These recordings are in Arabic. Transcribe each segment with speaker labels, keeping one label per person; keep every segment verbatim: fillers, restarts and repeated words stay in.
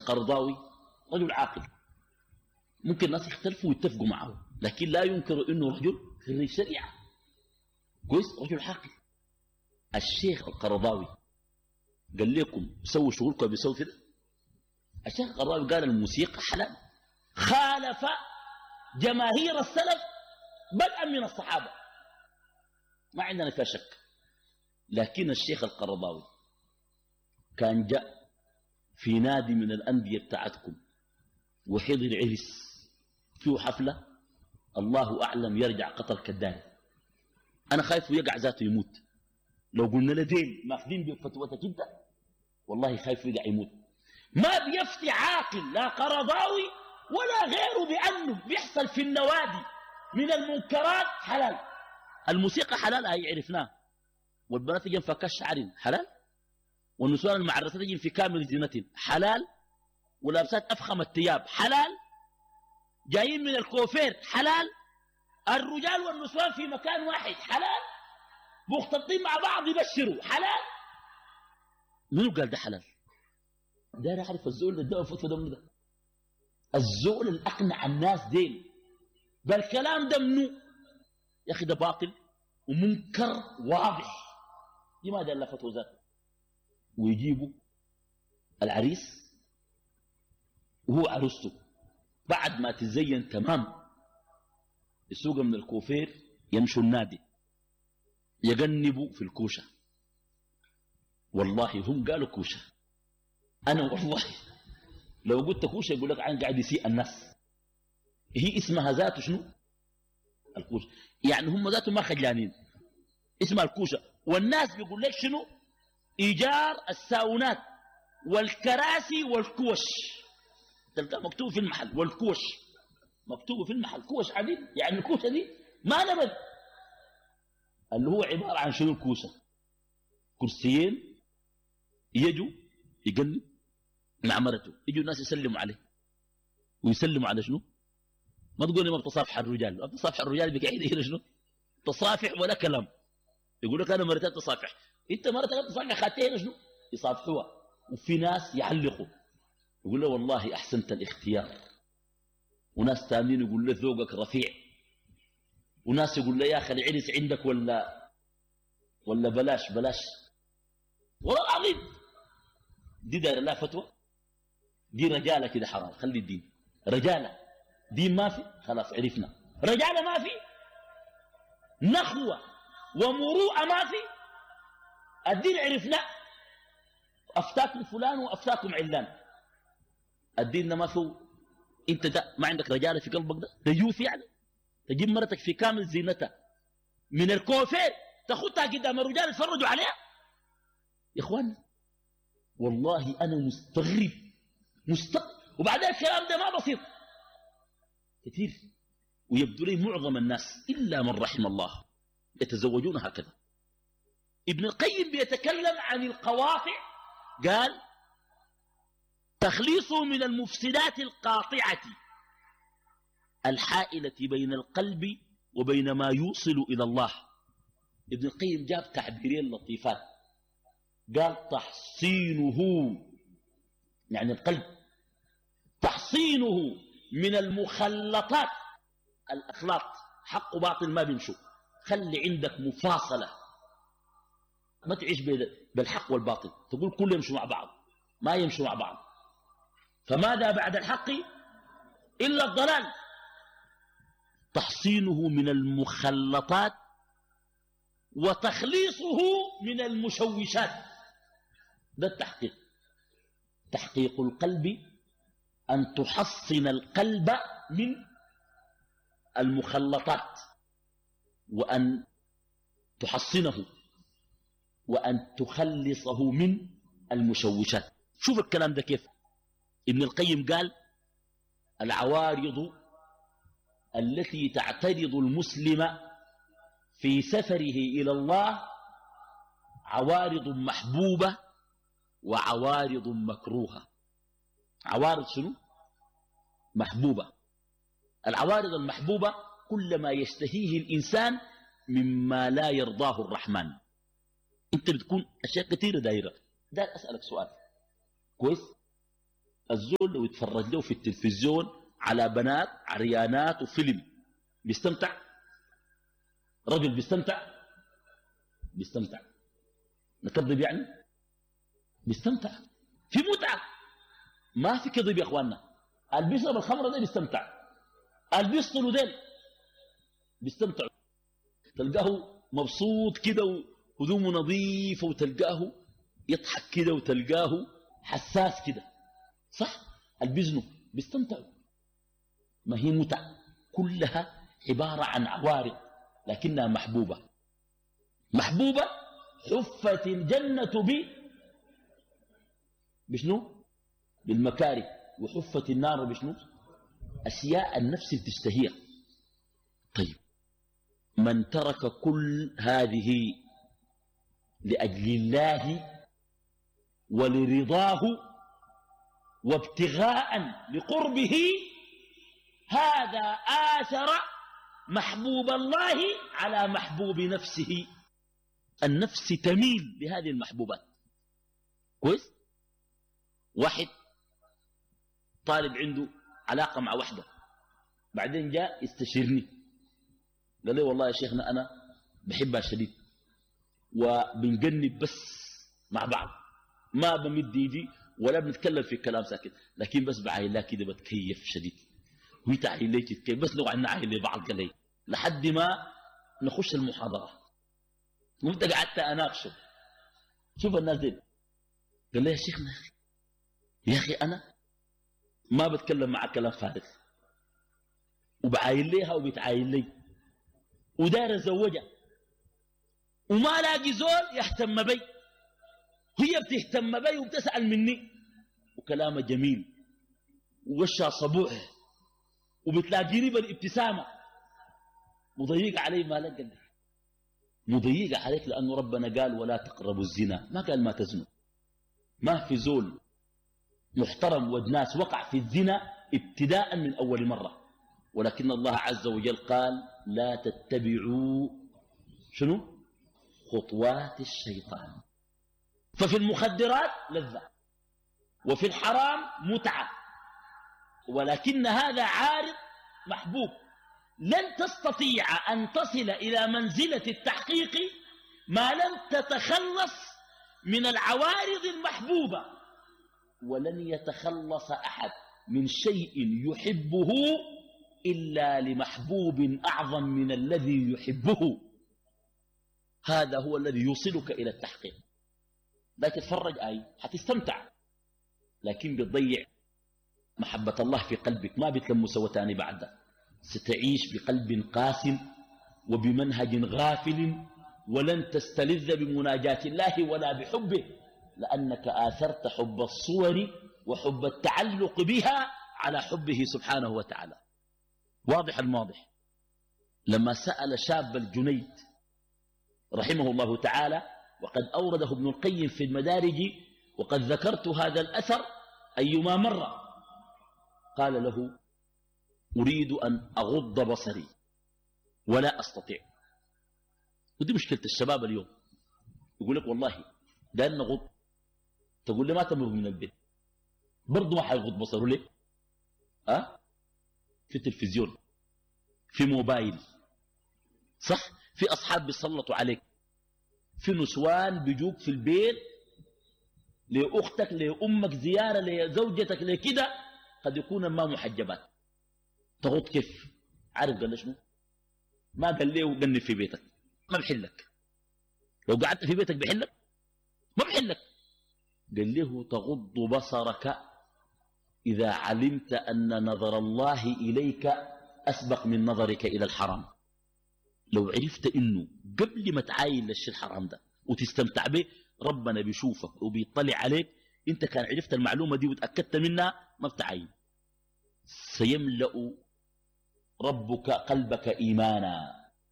Speaker 1: القرضاوي رجل عاقل، ممكن الناس يختلفوا ويتفقوا معه، لكن لا ينكر انه رجل خريج شريعه كويس، رجل عاقل. الشيخ القرضاوي قال لكم سووا شغلكم بيسووا كده. الشيخ القرضاوي قال الموسيقى حلال، خالف جماهير السلف بدءا من الصحابه، ما عندنا فيها شك. لكن الشيخ القرضاوي كان جاء في نادي من الأندية بتاعتكم وحضر عرس فيه حفلة، الله أعلم يرجع قتل كداري. أنا خايف يقع ذاته يموت. لو قلنا لدين ماخذين بفتوتك انت والله خايف يقع يموت. ما بيفتي عاقل لا قرضاوي ولا غيره بأنه بيحصل في النوادي من المنكرات حلال. الموسيقى حلال هي عرفناه، والبنات يجن فكاش شعر حلال، والنسوان المعرسات يجن في كامل زينة حلال، ولابسات أفخم الثياب حلال، جايين من الكوفير حلال، الرجال والنسوان في مكان واحد حلال، مختلطين مع بعض يبشروا حلال. منو قال ده حلال؟ ده أعرف الزول اللي ده فوت في دم ده، الزول اللي أقنع الناس دين بالكلام ده منو يا أخي؟ ده باطل ومنكر واضح. لماذا لا فتوى ذاته؟ ويجيبوا العريس وهو عروسته بعد ما تزين تمام، يسوق من الكوفير يمشوا النادي يجنبوا في الكوشة. والله هم قالوا كوشة، أنا والله لو قلت كوشة يقول لك عن قاعد يسيء الناس. هي اسمها ذاته شنو؟ الكوشة. يعني هم ذاته ما خجلانين، اسمها الكوشة. والناس بيقول لك شنو؟ إيجار الساونات والكراسي والكوش، تلقى مكتوب في المحل والكوش، مكتوب في المحل كوش عديد. يعني الكوشة دي ما نبت، اللي هو عبارة عن شنو الكوشة؟ كرسيين يجوا يقلب مع مرته، يجوا الناس يسلموا عليه ويسلموا على شنو؟ ما تقول ما بتصافح الرجال، ما بتصافح الرجال بقعيد هنا شنو؟ تصافح ولا كلام. يقول لك أنا مرتين تصافح، أنت مرتين تصافح خاتين شنو؟ يصافحوها. وفي ناس يعلقوا يقول له والله أحسنت الاختيار، وناس تانيين يقول له ذوقك رفيع، وناس يقول له يا أخي العرس عندك ولا ولا بلاش بلاش. والله العظيم دي دار لا فتوى، دي رجالة كده حرام. خلي الدين رجالة، دين ما في خلاص عرفنا. رجالة ما في، نخوة ومروءة ما في، الدين عرفنا. أفتاكم فلان وأفتاكم علان، الدين ما فيه. انت ده ما عندك رجالة في قلبك؟ ده ده يوث يعني. تجيب مرتك في كامل زينتها من الكوفير تاخدها قدام الرجال يتفرجوا عليها. يا اخوان والله انا مستغرب مستغرب. وبعدين الكلام ده ما بسيط كثير، ويبدو لي معظم الناس الا من رحم الله يتزوجون هكذا. ابن القيم بيتكلم عن القواطع، قال تخليصه من المفسدات القاطعة الحائلة بين القلب وبين ما يوصل إلى الله. ابن القيم جاب تعبيرين لطيفات، قال تحصينه يعني القلب، تحصينه من المخلطات. الأخلاط حق وباطل ما بيمشوا، خلي عندك مفاصلة، ما تعيش بالحق والباطل تقول كل يمشوا مع بعض، ما يمشوا مع بعض. فماذا بعد الحق إلا الضلال. تحصينه من المخلطات وتخليصه من المشوشات، ده التحقيق. تحقيق القلب أن تحصن القلب من المخلطات، وأن تحصنه وأن تخلصه من المشوشات. شوف الكلام ده كيف. ابن القيم قال العوارض التي تعترض المسلم في سفره إلى الله عوارض محبوبة وعوارض مكروهة. عوارض شنو؟ محبوبة. العوارض المحبوبة كل ما يشتهيه الإنسان مما لا يرضاه الرحمن. انت بتكون أشياء كثيرة دايرة. ده أسألك سؤال كويس، الزول لو يتفرج له في التلفزيون على بنات عريانات وفيلم بيستمتع؟ رجل بيستمتع؟ بيستمتع. نكذب يعني؟ بيستمتع. في متعة، ما في كذب يا اخواننا. اللي بيشرب الخمره ده بيستمتع، اللي بيسطلوا ديل بيستمتعوا. تلقاه مبسوط كده وهدومه نظيفه، وتلقاه يضحك كده، وتلقاه حساس كده، صح؟ اللي بيزنوا بيستمتعوا. ما هي متع كلها عبارة عن عوارض لكنها محبوبة. محبوبة. حفت الجنة ب بشنو؟ بالمكاره. وحفت النار بشنو؟ أشياء النفس تشتهيها. طيب من ترك كل هذه لأجل الله ولرضاه وابتغاء لقربه، هذا آثر محبوب الله على محبوب نفسه. النفس تميل لهذه المحبوبات. كويس؟ واحد طالب عنده علاقة مع واحدة، بعدين جاء يستشيرني، قال لي والله يا شيخنا أنا بحبها شديد وبنجنب بس مع بعض، ما بمد ايدي ولا بنتكلم في كلام ساكت، لكن بس بعايلها كده بتكيف شديد، وهي تعايل لي تتكيف، بس لو عنا عايل لبعض قال لي لحد ما نخش المحاضرة. قمت قعدت اناقشه. شوف الناس دي، قال لي يا شيخنا يا اخي انا ما بتكلم معك كلام فارغ، وبعايل ليها وبتعايل لي، ودار ازوجها، وما لاقي زول يهتم بي، هي بتهتم بي وبتسأل مني، وكلامه جميل ووشها صبوح، وبتلاقيني بالابتسامة. مضيق علي ما لك؟ قال لي مضيق عليك لأنه ربنا قال ولا تقربوا الزنا، ما قال ما تزنوا. ما في زول محترم ودناس وقع في الزنا ابتداء من أول مرة، ولكن الله عز وجل قال لا تتبعوا شنو؟ خطوات الشيطان. ففي المخدرات لذة، وفي الحرام متعة، ولكن هذا عارض محبوب. لن تستطيع أن تصل إلى منزلة التحقيق ما لم تتخلص من العوارض المحبوبة، ولن يتخلص أحد من شيء يحبه إلا لمحبوب أعظم من الذي يحبه. هذا هو الذي يوصلك إلى التحقيق. لا تتفرج آي حتستمتع، لكن بتضيع محبة الله في قلبك، ما بتلمس وتاني بعد. ستعيش بقلب قاسم وبمنهج غافل، ولن تستلذ بمناجاة الله ولا بحبه، لأنك آثرت حب الصور وحب التعلق بها على حبه سبحانه وتعالى. واضح الماضح. لما سأل شاب الجنيد رحمه الله تعالى، وقد أورده ابن القيم في المدارج، وقد ذكرت هذا الأثر أيما مرة، قال له أريد أن أغض بصري ولا أستطيع. ودي مشكلة الشباب اليوم، يقول لك والله دان نغض، تقول لي ما تمرق من البيت، برضو ما حيغض بصره ليه؟ أه؟ في تلفزيون، في موبايل، صح؟ في أصحاب بيسلطوا عليك، في نسوان بيجوك في البيت، لأختك لأمك زيارة لزوجتك لكده، قد يكون ما محجبات. تغض كيف؟ عارف قال شنو؟ ما قال ليه وقنف في بيتك، ما بحلك. لو قعدت في بيتك بحلك؟ ما بحلك. قال له تغض بصرك إذا علمت أن نظر الله إليك أسبق من نظرك إلى الحرام. لو عرفت إنه قبل ما تعاين للشيء الحرام ده وتستمتع به، ربنا بيشوفك وبيطلع عليك، انت كان عرفت المعلومة دي وتأكدت منها ما بتعاين. سيملأ ربك قلبك إيمانا،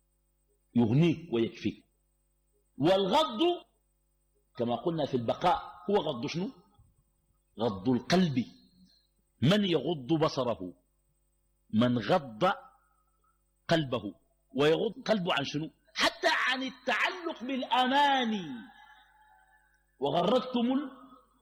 Speaker 1: يغنيك ويكفيك. والغض كما قلنا في البقاء هو غض شنو؟ غض القلب. من يغض بصره؟ من غض قلبه. ويغض قلبه عن شنو؟ حتى عن التعلق بالأماني. وغرتكم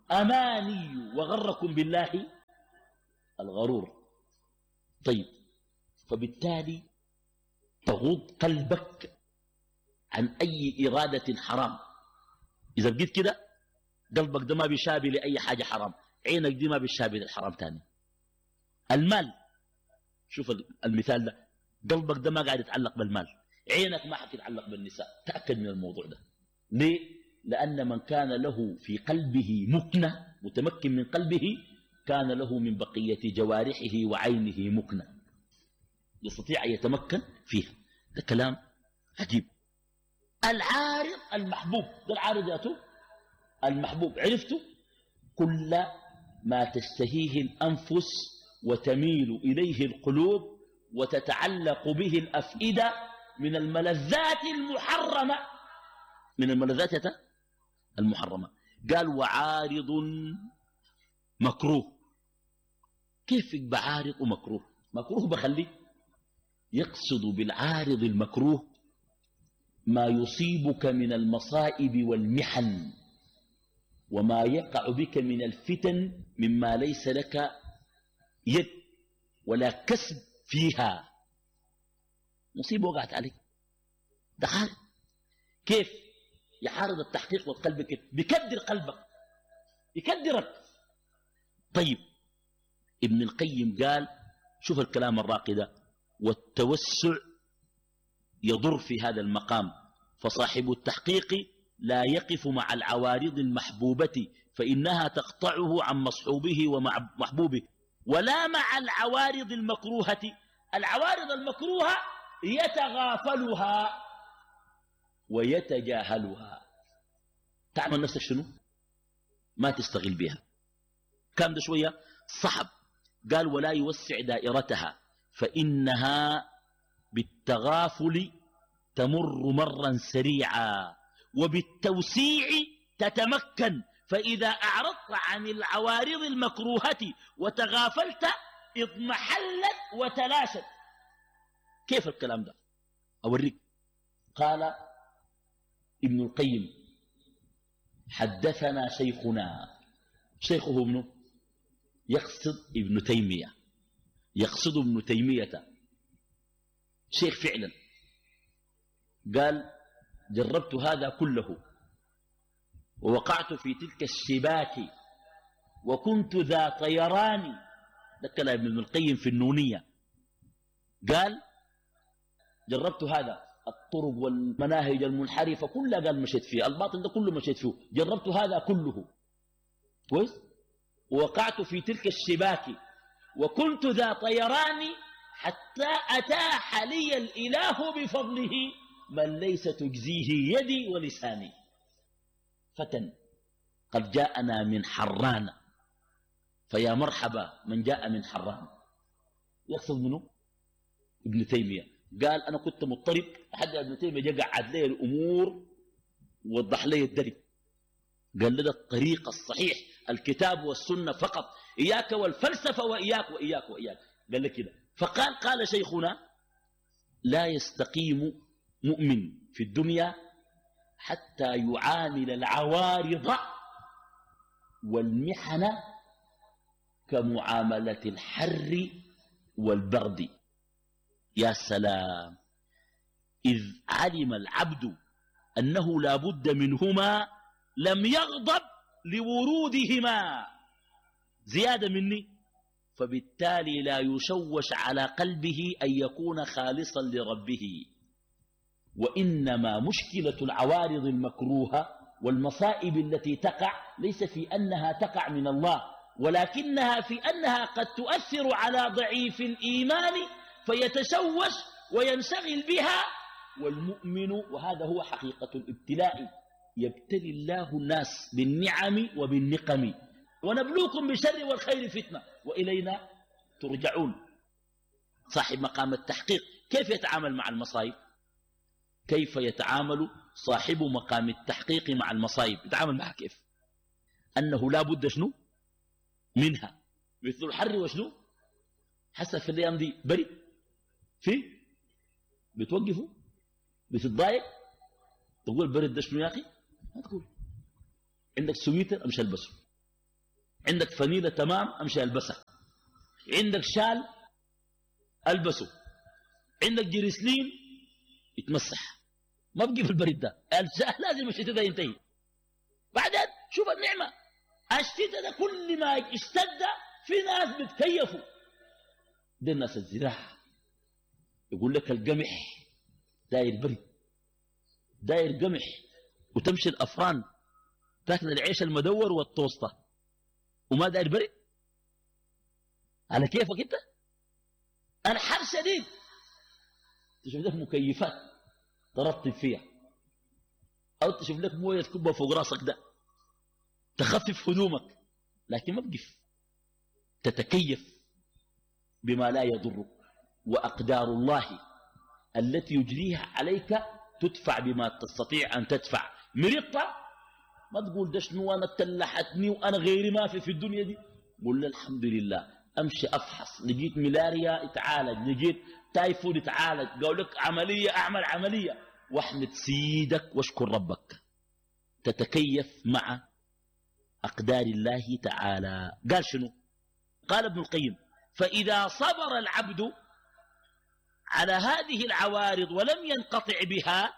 Speaker 1: أماني وغركم بالله الغرور. طيب، فبالتالي تغض قلبك عن أي إرادة حرام. إذا بقيت كده قلبك ده ما بيشابه لأي حاجة حرام، عينك دي ما بيشابه للحرام تاني. المال، شوف المثال ده، قلبك ده ما قاعد يتعلق بالمال، عينك ما حتتعلق بالنساء، تأكد من الموضوع ده. ليه؟ لأن من كان له في قلبه مكنة، متمكن من قلبه، كان له من بقية جوارحه وعينه مكنة، يستطيع أن يتمكن فيها. ده كلام عجيب. العارض المحبوب، ده العارض ذاته المحبوب، عرفته؟ كل ما تشتهيه الأنفس وتميل إليه القلوب وتتعلق به الأفئدة من الملذات المحرمة، من الملذات المحرمة. قال وعارض مكروه. كيف يبقى عارض ومكروه؟ مكروه بخليه. يقصد بالعارض المكروه ما يصيبك من المصائب والمحن وما يقع بك من الفتن مما ليس لك يد ولا كسب فيها، مصيبة وقعت عليك، ده عارض. كيف يحارض التحقيق والقلب؟ كيف بيكدر قلبك، يكدرك. طيب، ابن القيم قال، شوف الكلام الراقي ده، والتوسع يضر في هذا المقام، فصاحب التحقيق لا يقف مع العوارض المحبوبة فإنها تقطعه عن مصحوبه ومحبوبه، ولا مع العوارض المكروهة. العوارض المكروهة يتغافلها ويتجاهلها. تعمل نفسك شنو؟ ما تستغل بها. كم ده شوية صحب. قال ولا يوسع دائرتها فإنها بالتغافل تمر مرا سريعا، وبالتوسيع تتمكن، فإذا أعرضت عن العوارض المكروهة وتغافلت اضمحلت وتلاشت. كيف الكلام ده؟ أوريك. قال ابن القيم حدثنا شيخنا، شيخه ابنه يقصد ابن تيمية، يقصد ابن تيمية شيخ فعلا. قال جربت هذا كله ووقعت في تلك الشباك وكنت ذا طيران. ده كلام ابن القيم في النونية. قال جربت هذا، الطرق والمناهج المنحرفة كلها قال مشيت فيها، الباطل ده كله مشيت فيه، جربت هذا كله كويس، ووقعت في تلك الشباك وكنت ذا طيران حتى أتاح لي الإله بفضله من ليس تجزيه يدي ولساني. فتى قد جاءنا من حران فيا مرحبا من جاء من حران. يقصد منه ابن تيمية. قال أنا كنت مضطرب لحد ابن تيمية جاء قعد لي الأمور ووضح لي الدرب. قال لي الطريق الصحيح الكتاب والسنة فقط، إياك والفلسفة وإياك وإياك وإياك. قال لي كده. فقال قال شيخنا لا يستقيم مؤمن في الدنيا حتى يعامل العوارض والمحن كمعاملة الحر والبرد. يا سلام، إذ علم العبد أنه لا بد منهما لم يغضب لورودهما زيادة مني، فبالتالي لا يشوش على قلبه أن يكون خالصا لربه. وإنما مشكلة العوارض المكروهة والمصائب التي تقع ليس في أنها تقع من الله، ولكنها في أنها قد تؤثر على ضعيف الإيمان فيتشوش وينشغل بها. والمؤمن، وهذا هو حقيقة الابتلاء، يبتلي الله الناس بالنعم وبالنقم، ونبلوكم بالشر والخير فتنة وإلينا ترجعون. صاحب مقام التحقيق كيف يتعامل مع المصائب؟ كيف يتعامل صاحب مقام التحقيق مع المصائب؟ يتعامل معها كيف؟ أنه لا بد شنو منها، مثل الحر وشنو حسب في الأيام دي بري في بتوقفوا بتتضايق تقول برد ده شنو يا أخي؟ ما تقول. عندك سويتر أمشي ألبسه، عندك فنيلة تمام أمشي ألبسها، عندك شال ألبسه، عندك جريسلين يتمسح، ما بقي في البرد ده. الشال لازم الشتاء ده ينتهي. بعدين شوف النعمة، الشتاء ده كل ما اشتد في ناس بتكيفوا. دي الناس الزراعة يقول لك القمح داير برد، داير قمح، وتمشي الأفران تاكل العيش المدور والتوسطة وما داير برد. على كيفك انت؟ الحر شديد، تشوف لك مكيفات ترطب فيها، او تشوف لك مويه تكبها فوق راسك ده تخفف هدومك، لكن ما بقف تتكيف بما لا يضرك. وأقدار الله التي يجريها عليك تدفع بما تستطيع أن تدفع. مرضت ما تقول ده شنو أنا تلحتني وأنا غيري ما في في الدنيا دي، قول له الحمد لله. أمشي أفحص، لقيت ملاريا اتعالج، لقيت تايفود اتعالج، قالوا لك عملية أعمل عملية، واحمد سيدك واشكر ربك. تتكيف مع أقدار الله تعالى. قال شنو؟ قال ابن القيم: فإذا صبر العبد على هذه العوارض ولم ينقطع بها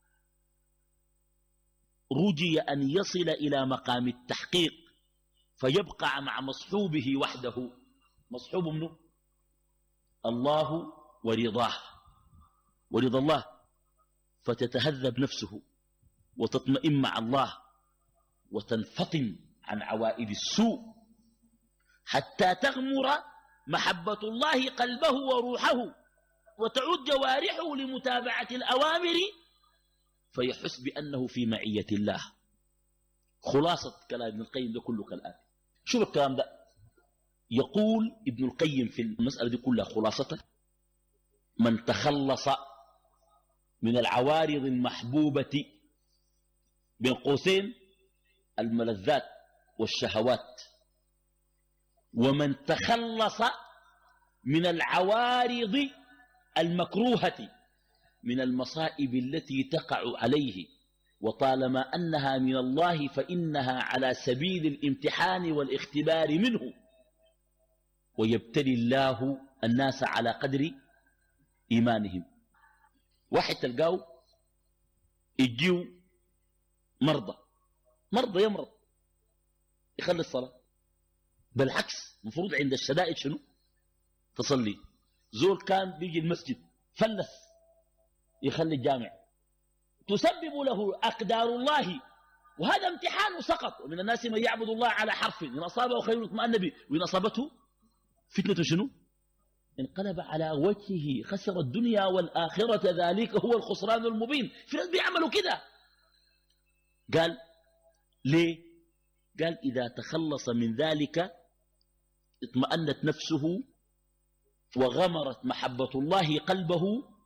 Speaker 1: رجي أن يصل إلى مقام التحقيق فيبقى مع مصحوبه وحده. مصحوب منه الله ورضاه، ورضا الله، فتتهذب نفسه وتطمئن مع الله وتنفطم عن عوائد السوء حتى تغمر محبة الله قلبه وروحه وتعود جوارحه لمتابعة الأوامر فيحس بأنه في معية الله. خلاصة كلام ابن القيم ده كله كالآتي. شوف الكلام ده، يقول ابن القيم في المسألة دي كلها خلاصته: من تخلص من العوارض المحبوبة بين قوسين الملذات والشهوات، ومن تخلص من العوارض المكروهة من المصائب التي تقع عليه، وطالما أنها من الله فإنها على سبيل الامتحان والاختبار منه، ويبتلي الله الناس على قدر إيمانهم. واحد تلقاه يجيو مرضى مرضى يمرض يخلي الصلاة، بالعكس مفروض عند الشدائد شنو؟ تصلي. زول كان بيجي المسجد فلس يخلي الجامع، تسبب له أقدار الله، وهذا امتحان سقط. ومن الناس من يعبد الله على حرف، إن أصابه خير اطمأن به وإن أصابته فتنة شنو؟ انقلب على وجهه خسر الدنيا والآخرة ذلك هو الخسران المبين. في ناس بيعملوا كده. قال ليه؟ قال إذا تخلص من ذلك اطمأنت نفسه وغمرت محبة الله قلبه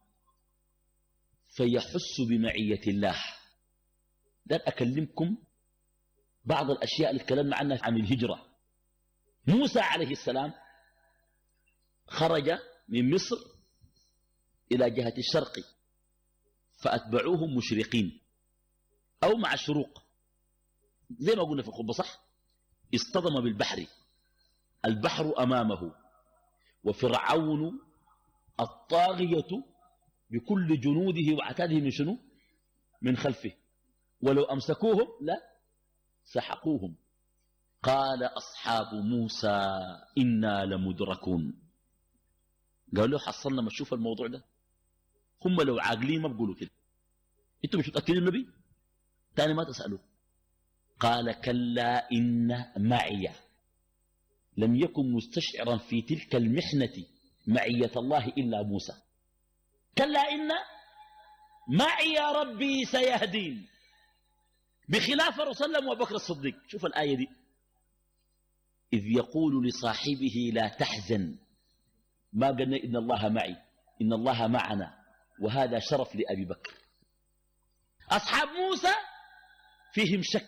Speaker 1: فيحس بمعية الله. ده أكلمكم بعض الأشياء اللي تكلمنا عنها عن الهجرة. موسى عليه السلام خرج من مصر إلى جهة الشرق فأتبعوهم مشرقين أو مع الشروق، زي ما قلنا في الخطبة صح. اصطدم بالبحر، البحر أمامه، وفرعون الطاغية بكل جنوده وعتاده من شنو؟ من خلفه، ولو أمسكوهم لا سحقوهم. قال أصحاب موسى إنا لمدركون. قالوا له حصلنا ما تشوف الموضوع ده، هم لو عاقلين ما بقولوا كده. انتوا مش متأكدين النبي؟ تاني ما تسألوا. قال كلا إن معي، لم يكن مستشعرا في تلك المحنة معية الله إلا موسى. كلا إن معي ربي سيهدين، بخلاف الرسول الله وبكر الصديق. شوف الآية دي: إذ يقول لصاحبه لا تحزن، ما قلنا إن الله معي، إن الله معنا، وهذا شرف لأبي بكر. أصحاب موسى فيهم شك،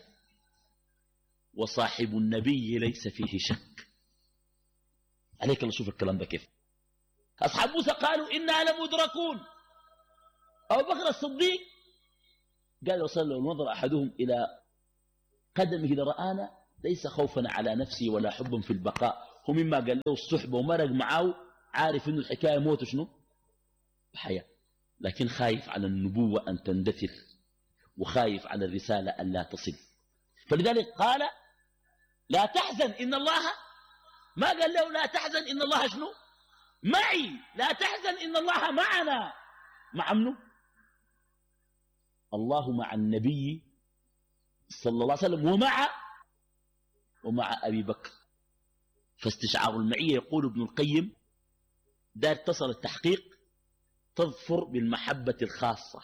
Speaker 1: وصاحب النبي ليس فيه شك. عليك الله شوف الكلام ده كيف. أصحاب موسى قالوا إنا لمدركون. أبو بكر الصديق قال وصل لو نظر أحدهم إلى قدمه لرآنا ليس خوفا على نفسي ولا حبا في البقاء. هو مما قال له الصحبة ومرق معاه عارف إنه الحكاية موت شنو حياة، لكن خايف على النبوة أن تندثر وخايف على الرسالة أن لا تصل. فلذلك قال لا تحزن إن الله، ما قال له لا تحزن إن الله شنو معي، لا تحزن إن الله معنا. مع منه الله مع النبي صلى الله عليه وسلم ومع ومع أبي بكر. فاستشعار المعية يقول ابن القيم دار تصل التحقيق تظفر بالمحبة الخاصة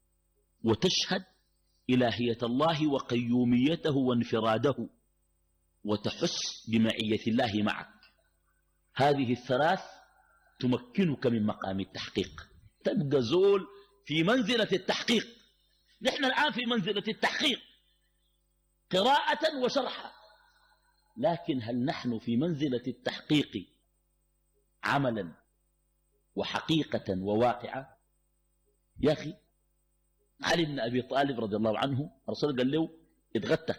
Speaker 1: وتشهد إلهية الله وقيوميته وانفراده وتحس بمعية الله معك. هذه الثلاث تمكنك من مقام التحقيق، تبقى زول في منزلة التحقيق. نحن الآن في منزلة التحقيق قراءة وشرحا، لكن هل نحن في منزلة التحقيق عملا وحقيقة وواقعة؟ يا أخي علي بن أبي طالب رضي الله عنه الرسول قال له اتغتى،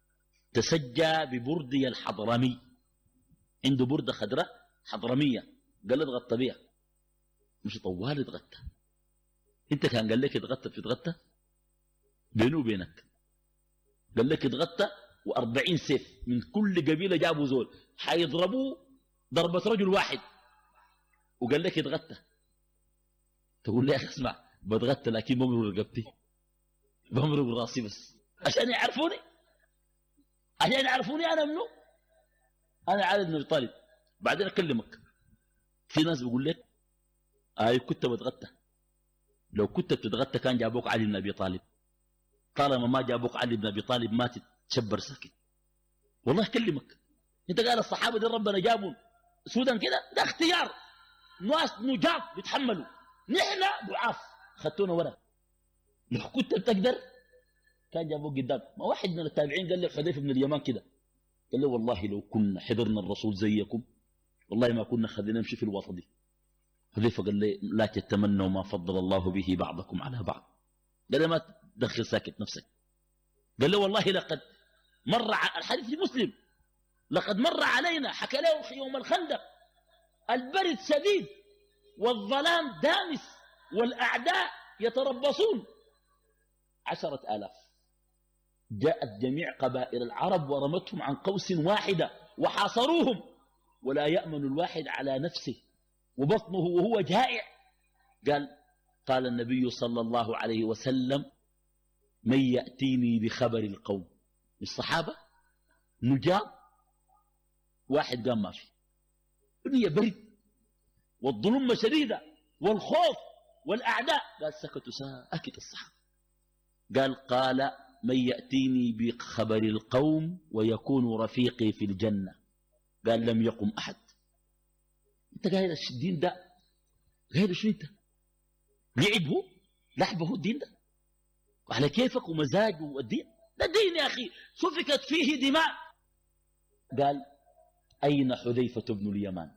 Speaker 1: تسجى ببردي الحضرمي، عنده بردة خضراء حضرمية، قال له اتغطى بيها، مش طوال اتغتى. انت كان قال لك اتغتى بتتغتى بينه وبينك، قال لك اتغتى وأربعين سيف من كل قبيلة جابوا زول حيضربوه ضربة رجل واحد، وقال لك اتغتى. تقول لي يا اخي اسمع بتغتى لكن بمرق رقبتي بمرق راسي بس عشان يعرفوني، عشان يعرفوني انا منو، انا علي بن ابي طالب. بعدين اكلمك في ناس بيقول لك اي كنت بتغتى، لو كنت بتتغتى كان جابوك علي بن ابي طالب، طالما ما جابوك علي بن ابي طالب ما تتشبر ساكت. والله اكلمك انت قال الصحابه دي ربنا جابوا سودان كده، ده اختيار، ناس نجاب بيتحملوا، نحن ضعاف خدتونا ورا. لو كنت بتقدر كان جابوك قدام. ما واحد من التابعين قال له حذيفه بن اليمان كده، قال له والله لو كنا حضرنا الرسول زيكم والله ما كنا خلينا نمشي في الوسط دي. حذيفه قال لي لا تتمنوا ما فضل الله به بعضكم على بعض. قال له ما تدخل ساكت نفسك. قال له والله لقد مر الحديث في مسلم، لقد مر علينا، حكى له يوم الخندق، البرد شديد والظلام دامس والأعداء يتربصون، عشرة آلاف جاءت جميع قبائل العرب ورمتهم عن قوس واحدة وحاصروهم، ولا يأمن الواحد على نفسه وبطنه وهو جائع. قال قال النبي صلى الله عليه وسلم من يأتيني بخبر القوم. الصحابة نجاب، واحد قام ماشي، الدنيا برد والظلمة شديدة والخوف والأعداء، قال سكتوا ساكت الصحابة. قال قال من يأتيني بخبر القوم ويكون رفيقي في الجنة. قال لم يقم أحد. انت قايل الدين ده غير شو انت لعبه لحبه الدين ده وعلى كيفك ومزاجه والدين ده دين يا أخي سفكت فيه دماء. قال أين حذيفة بن اليمان؟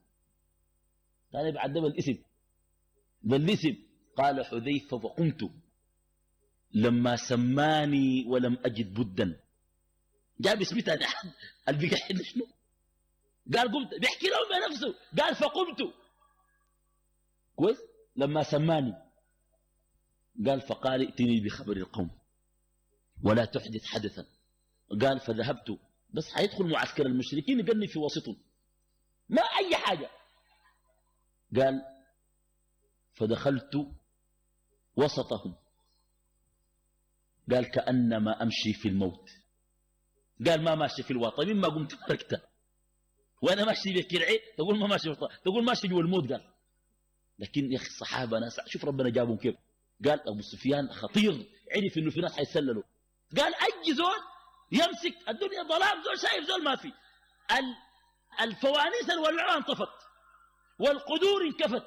Speaker 1: قال بعد ده الاسم بالاسم. قال حذيفة فقمت لما سماني ولم أجد بدا. جاب اسمي تاني اللي بيقحل شنو؟ قال قمت، بيحكي لهم بنفسه، قال فقمت كويس لما سماني. قال فقال ائتني بخبر القوم ولا تحدث حدثا. قال فذهبت، بس حيدخل معسكر المشركين يقلني في وسطهم ما أي حاجة. قال فدخلت وسطهم، قال كأنما أمشي في الموت. قال ما ماشي في الوطن مما قمت تركته، وأنا ماشي بكرعي تقول ما ماشي تقول ماشي جوا الموت. قال لكن يا أخي الصحابة ناس شوف ربنا جابهم كيف. قال أبو سفيان خطير، عرف إنه في ناس حيسللوا. قال أي زول يمسك الدنيا ظلام، زول شايف زول ما في، الفوانيس الولعان انطفت والقدور انكفت.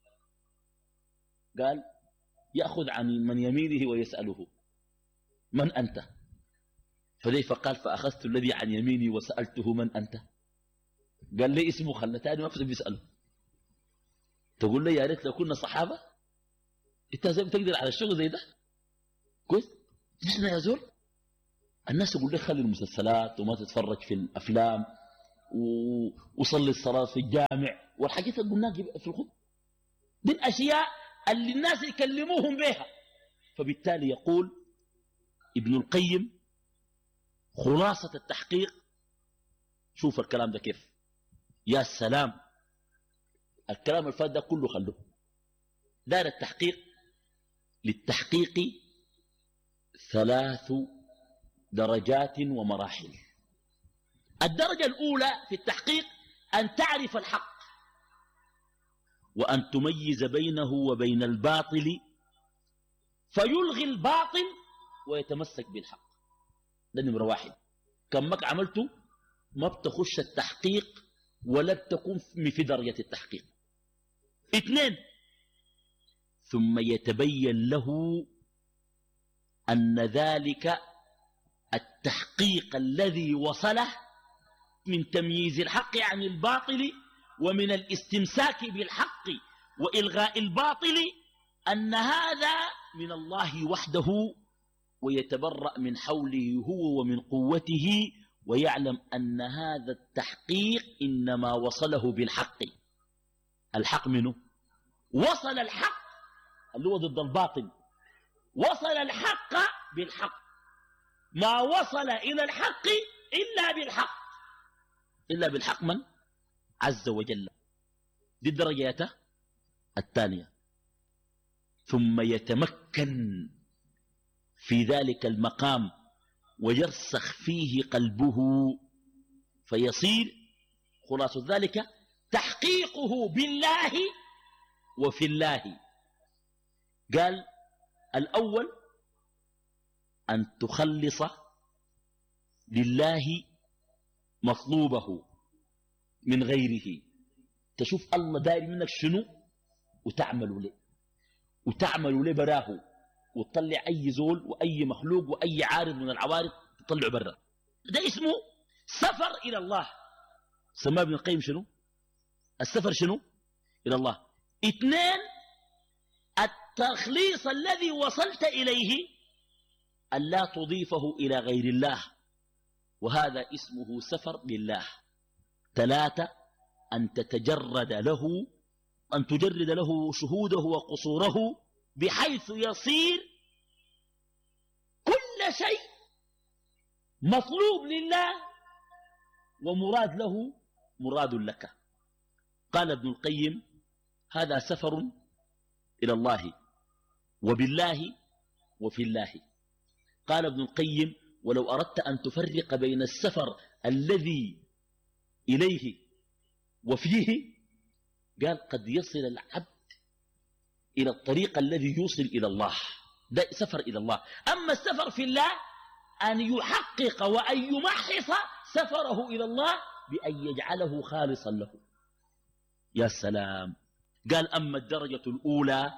Speaker 1: قال يأخذ عن من يمينه ويسأله من أنت؟ فليه فقال فأخذت الذي عن يميني وسألته من أنت؟ قال لي اسمه خلتاني ما فضل بيسأله. تقول لي يا ريت لو كنا صحابة انت زي بتقدر على الشغل زي ده كويس. نحن يا زول الناس يقول لك خلي المسلسلات وما تتفرج في الأفلام وصلي الصلاة في الجامع والحاجات اللي قلناها في الخطبة دي الأشياء اللي الناس يكلموهم بها. فبالتالي يقول ابن القيم خلاصة التحقيق، شوف الكلام ده كيف، يا سلام، الكلام الفات ده كله خلوه. دار التحقيق للتحقيق ثلاث درجات ومراحل. الدرجة الأولى في التحقيق أن تعرف الحق وأن تميز بينه وبين الباطل فيلغي الباطل ويتمسك بالحق. ده نمرة واحد. كمك عملته ما بتخش التحقيق ولا بتكون في درجة التحقيق. اثنين، ثم يتبين له أن ذلك التحقيق الذي وصله من تمييز الحق عن الباطل ومن الاستمساك بالحق وإلغاء الباطل أن هذا من الله وحده، ويتبرأ من حوله هو ومن قوته، ويعلم أن هذا التحقيق إنما وصله بالحق. الحق منه وصل الحق اللي هو ضد الباطل، وصل الحق بالحق، ما وصل إلى الحق إلا بالحق، إلا بالحق من عز وجل. دي الدرجة الثانية. ثم يتمكن في ذلك المقام ويرسخ فيه قلبه فيصير خلاصة ذلك تحقيقه بالله وفي الله. قال الأول أن تخلص لله مطلوبه من غيره، تشوف الله داير منك شنو وتعمل له وتعمل له براه، وتطلع أي زول وأي مخلوق وأي عارض من العوارض تطلع برا. ده اسمه سفر إلى الله. سماه ابن القيم شنو السفر شنو إلى الله. اثنين، التخليص الذي وصلت إليه أن لا تضيفه إلى غير الله، وهذا اسمه سفر لله. ثلاثة، أن تتجرد له أن تجرد له شهوده وقصوره بحيث يصير كل شيء مطلوب لله ومراد له مراد لك. قال ابن القيم هذا سفر إلى الله وبالله وفي الله. قال ابن القيم ولو أردت أن تفرق بين السفر الذي إليه وفيه، قال قد يصل العبد إلى الطريق الذي يوصل إلى الله، ده سفر إلى الله. أما السفر في الله أن يحقق وأن يمحص سفره إلى الله بأن يجعله خالصا له. يا سلام. قال أما الدرجة الأولى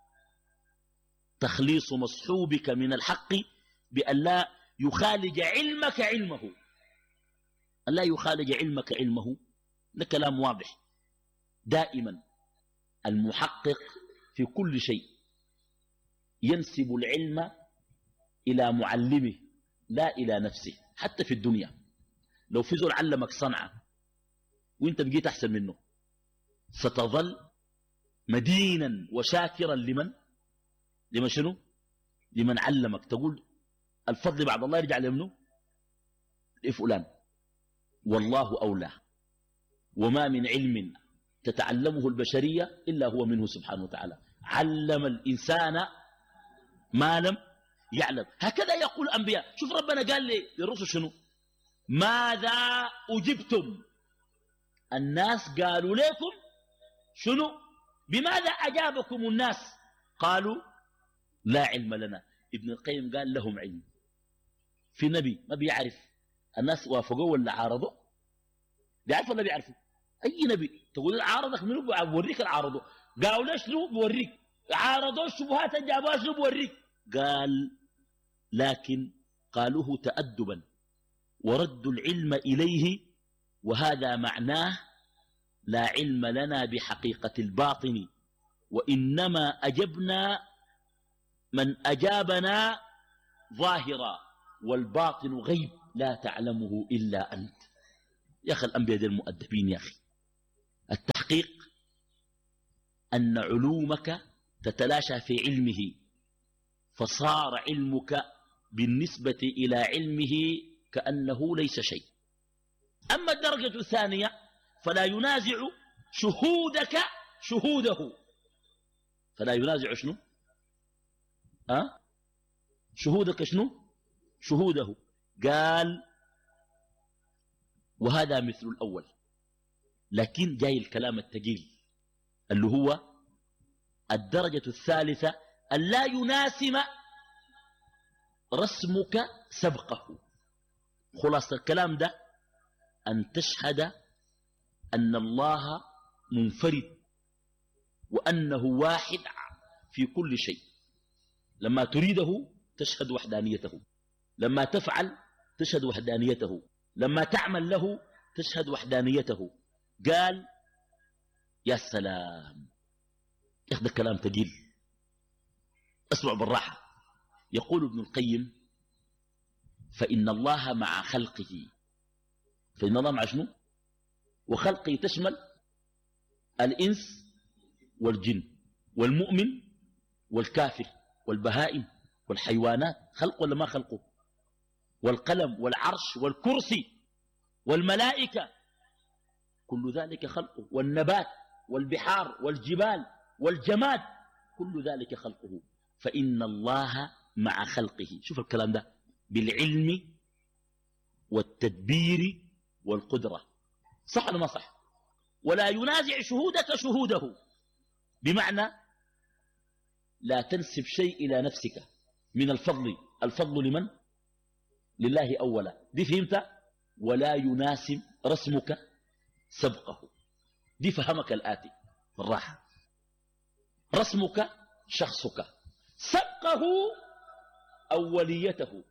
Speaker 1: تخليص مصحوبك من الحق بأن لا يخالج علمك علمه، أن لا يخالج علمك علمه. ده كلام واضح. دائما المحقق في كل شيء ينسب العلم إلى معلمه لا إلى نفسه. حتى في الدنيا لو في زول علمك صنعة وانت بقيت أحسن منه ستظل مدينا وشاكرا لمن لمن شنو لمن علمك. تقول الفضل بعد الله يرجع لمنه لفلان، والله أولى. وما من علم تتعلمه البشرية إلا هو منه سبحانه وتعالى. علم الإنسان ما لم يعلم. هكذا يقول الأنبياء. شوف ربنا قال لي للرسل شنو ماذا أجبتم. الناس قالوا لكم شنو بماذا أجابكم الناس؟ قالوا لا علم لنا. ابن القيم قال لهم علم. في نبي ما بيعرف الناس وافقوا ولا عارضوا؟ بيعرف ولا بيعرفوا؟ أي نبي تقول عارضك منه بوريك العارضه. قالوا ليش شنو بوريك، عارضوا الشبهات جابوها شنو بوريك. قال لكن قالوه تأدبا وردوا العلم إليه، وهذا معناه لا علم لنا بحقيقة الباطن، وإنما أجبنا من أجابنا ظاهرا والباطن غيب لا تعلمه إلا أنت. يا أخي الأنبياء دي المؤدبين يا أخي. التحقيق أن علومك تتلاشى في علمه، فصار علمك بالنسبة إلى علمه كأنه ليس شيء. أما الدرجة الثانية فلا ينازع شهودك شهوده. فلا ينازع شنو؟ أه؟ شهودك شنو؟ شهوده. قال وهذا مثل الأول، لكن جاي الكلام الثقيل اللي هو الدرجة الثالثة أن لا يناسم رسمك سبقه. خلاص الكلام ده أن تشهد أن الله منفرد وأنه واحد في كل شيء. لما تريده تشهد وحدانيته، لما تفعل تشهد وحدانيته، لما تعمل له تشهد وحدانيته. قال يا سلام ياخذ الكلام تقيل، اسمع بالراحة. يقول ابن القيم فإن الله مع خلقه. فإن الله مع شنو؟ وخلقه تشمل الإنس والجن والمؤمن والكافر والبهائم والحيوانات. خلق ولا ما خلقه؟ والقلم والعرش والكرسي والملائكة، كل ذلك خلقه، والنبات والبحار والجبال والجماد، كل ذلك خلقه. فإن الله مع خلقه. شوف الكلام ده بالعلم والتدبير والقدرة. صح ولا ما صح؟ ولا ينازع شهودك شهوده، بمعنى لا تنسب شيء إلى نفسك من الفضل. الفضل لمن؟ لله أولا، دي فهمت؟ ولا يناسب رسمك سبقه. دي فهمك الآتي بالراحة. رسمك شخصك، سبقه أوليته.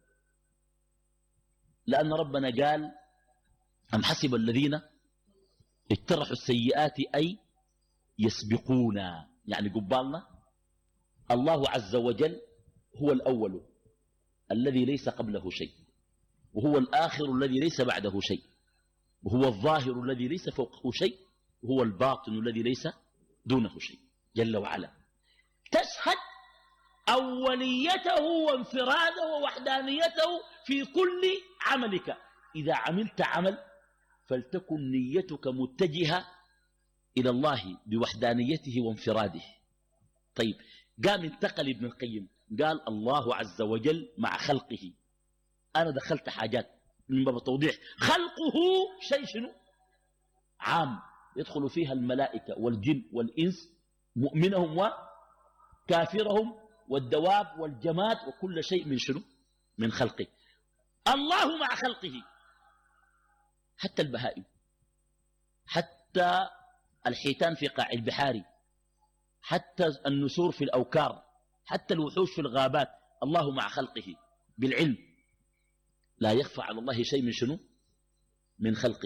Speaker 1: لأن ربنا قال أم حسب الذين اجترحوا السيئات أي يسبقونا، يعني قبالنا. الله عز وجل هو الأول الذي ليس قبله شيء، وهو الآخر الذي ليس بعده شيء، وهو الظاهر الذي ليس فوقه شيء، وهو الباطن الذي ليس دونه شيء جل وعلا. تشهد أوليته وانفراده ووحدانيته في كل عملك. إذا عملت عمل فلتكن نيتك متجهة إلى الله بوحدانيته وانفراده. طيب قام انتقل ابن القيم قال الله عز وجل مع خلقه. أنا دخلت حاجات من باب التوضيح. خلقه شيء شنو؟ عام يدخل فيها الملائكة والجن والإنس، مؤمنهم وكافرهم والدواب والجماد وكل شيء من شنو؟ من خلقه. الله مع خلقه، حتى البهائم، حتى الحيتان في قاع البحار، حتى النسور في الأوكار، حتى الوحوش في الغابات. الله مع خلقه بالعلم. لا يخفى على الله شيء من شنو؟ من خلقه.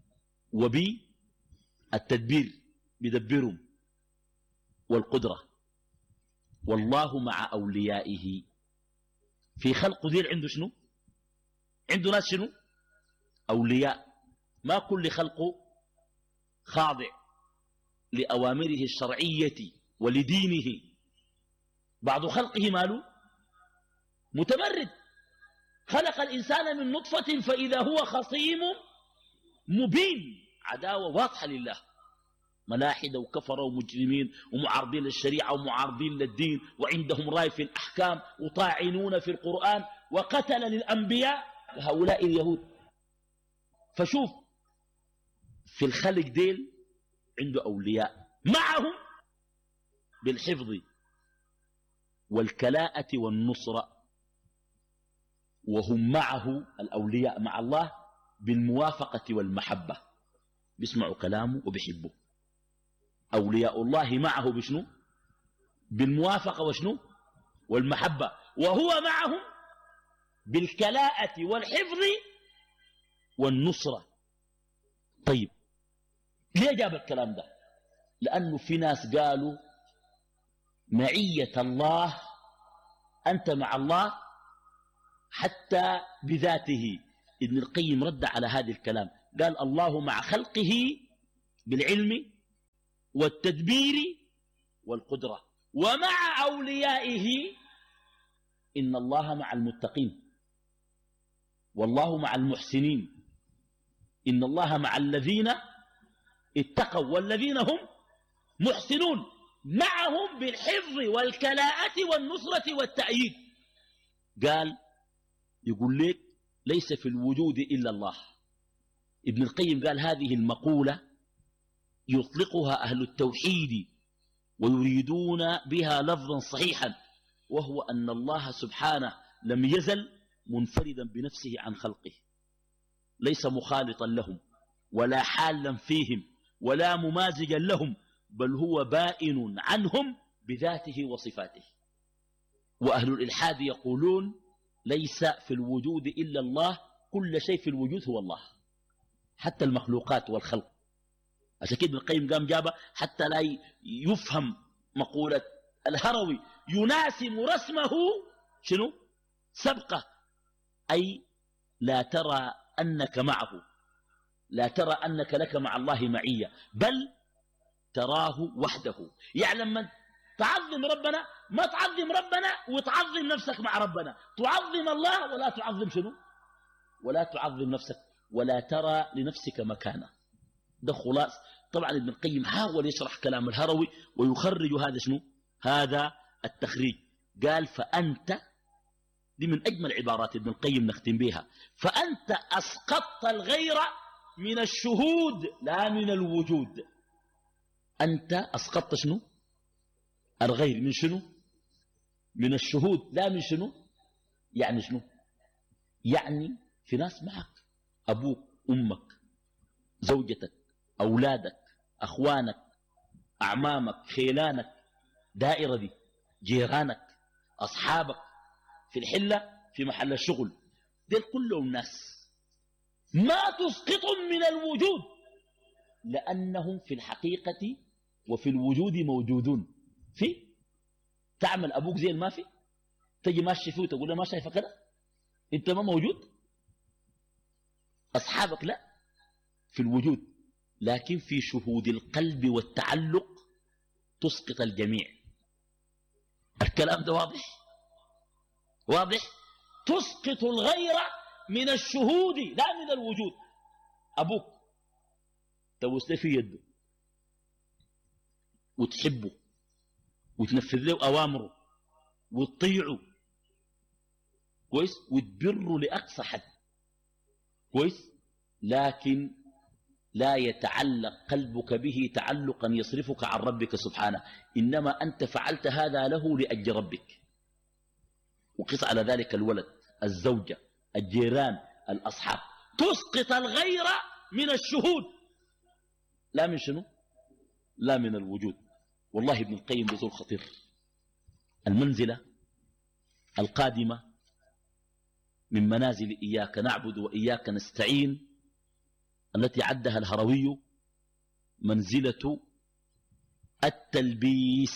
Speaker 1: وبالتدبير بدبرهم والقدرة. والله مع أوليائه. في خلق ذيل عنده شنو؟ عنده ناس شنو؟ أولياء. ما كل خلقه خاضع لأوامره الشرعية ولدينه. بعض خلقه ماله متمرد. خلق الإنسان من نطفة فإذا هو خصيم مبين، عداوة واضحة لله. ملاحدة وكفرة ومجرمين ومعارضين للشريعة ومعارضين للدين، وعندهم رأي في الأحكام وطاعنون في القرآن وقتل للأنبياء هؤلاء اليهود. فشوف في الخلق ديل عنده أولياء معهم بالحفظ والكلاءة والنصرة، وهم معه الأولياء مع الله بالموافقة والمحبة، بيسمعوا كلامه وبيحبوا. أولياء الله معه بشنو؟ بالموافقة وشنو؟ والمحبة. وهو معهم بالكلاءة والحفظ والنصرة. طيب ليه جاب الكلام ده؟ لأنه في ناس قالوا معية الله، أنت مع الله حتى بذاته. ابن القيم رد على هذا الكلام، قال الله مع خلقه بالعلم والتدبير والقدرة، ومع أوليائه إن الله مع المتقين، والله مع المحسنين، إن الله مع الذين اتقوا والذين هم محسنون، معهم بالحفظ والكلاءة والنصرة والتأييد. قال يقول لك ليس في الوجود إلا الله. ابن القيم قال هذه المقولة يطلقها أهل التوحيد ويريدون بها لفظا صحيحا، وهو أن الله سبحانه لم يزل منفردا بنفسه عن خلقه، ليس مخالطا لهم ولا حالا فيهم ولا ممازجا لهم، بل هو بائن عنهم بذاته وصفاته. وأهل الإلحاد يقولون ليس في الوجود إلا الله، كل شيء في الوجود هو الله، حتى المخلوقات والخلق. عشان كده ابن القيم قام جابه حتى لا يفهم مقولة الهروي يناسم رسمه شنو سبقه، أي لا ترى أنك معه، لا ترى أنك لك مع الله معية، بل تراه وحده. يعني لما تعظم ربنا ما تعظم ربنا وتعظم نفسك مع ربنا، تعظم الله ولا تعظم شنو، ولا تعظم نفسك، ولا ترى لنفسك مكانه. ده خلاص. طبعا ابن القيم حاول يشرح كلام الهروي ويخرج هذا شنو، هذا التخريج. قال فأنت، دي من أجمل عبارات ابن القيم نختم بها، فأنت أسقطت الغير من الشهود لا من الوجود. أنت أسقطت شنو الغير من شنو، من الشهود لا من شنو. يعني شنو، يعني في ناس معك، أبوك أمك زوجتك أولادك أخوانك أعمامك خيلانك، دائرة دي جيرانك أصحابك في الحلة في محل الشغل، دول كلهم ناس ما تسقطهم من الوجود، لأنهم في الحقيقة وفي الوجود موجودون. في تعمل أبوك زي ما في، تجي ماشي فيه وتقول له ما شايفه كده، انت ما موجود. أصحابك لا في الوجود، لكن في شهود القلب والتعلق تسقط الجميع. الكلام ده واضح واضح. تسقط الغير من الشهود لا من الوجود. أبوك توسل في يده وتحبه وتنفذ له أوامره وتطيعه كويس وتبره لأقصى حد كويس، لكن لا يتعلق قلبك به تعلقا يصرفك عن ربك سبحانه، إنما أنت فعلت هذا له لأجل ربك. وقص على ذلك الولد الزوجة الجيران الأصحاب. تسقط الغير من الشهود لا من شنو، لا من الوجود. والله ابن القيم بزول خطير. المنزلة القادمة من منازل إياك نعبد وإياك نستعين التي عدها الهروي منزلة التلبيس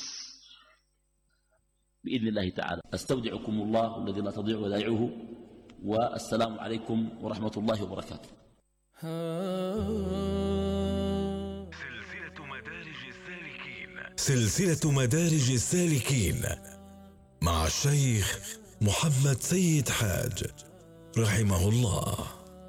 Speaker 1: بإذن الله تعالى. أستودعكم الله الذي لا تضيع ودائعه، والسلام عليكم ورحمة الله وبركاته.
Speaker 2: سلسلة مدارج السالكين سلسلة مدارج السالكين مع الشيخ محمد سيد حاج رحمه الله.